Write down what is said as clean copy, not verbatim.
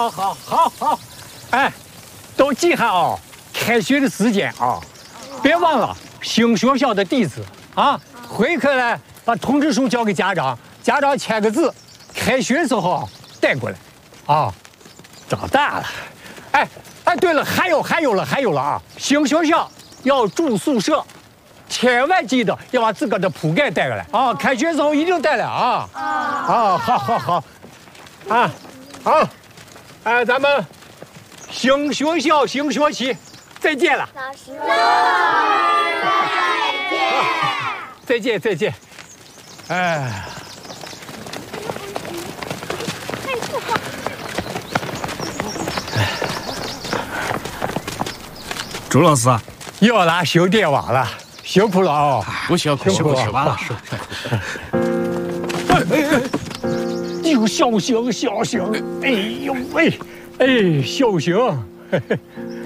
好，哎，都记下哦，开学的时间啊，别忘了新学校的地址啊。回去呢，把通知书交给家长，家长签个字，开学时候带过来，啊，长大了。哎，对了，还有了啊，新学校要住宿舍。 千万记得要把自个的铺盖带过来啊！开学时候一定带来啊！好，好，哎，咱们新学校新学期再见了， 老师， 再见，哎。 朱老师， 又来修电网了。 辛苦了啊！ 不辛苦，完了。 你个小心！哎呦喂，哎，小心！